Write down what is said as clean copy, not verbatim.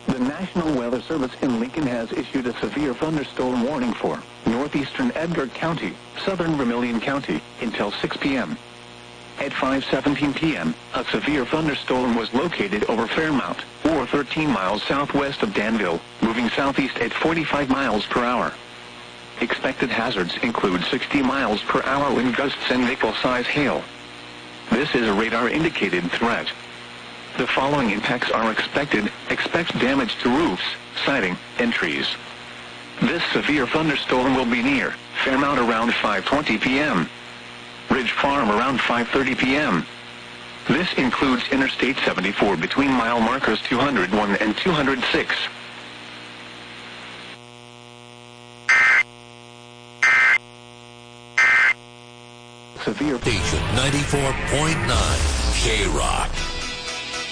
The National Weather Service in Lincoln has issued a severe thunderstorm warning for northeastern Edgar County, southern Vermilion County, until 6 p.m. At 5:17 p.m., a severe thunderstorm was located over Fairmount, or 13 miles southwest of Danville, moving southeast at 45 miles per hour. Expected hazards include 60 miles per hour wind gusts and nickel-size hail. This is a radar-indicated threat. The following impacts are expected. Expect damage to roofs, siding, and trees. This severe thunderstorm will be near Fairmount around 5:20 p.m. Ridge Farm around 5:30 p.m. This includes Interstate 74 between mile markers 201 and 206. Severe. Station 94.9 K-Rock.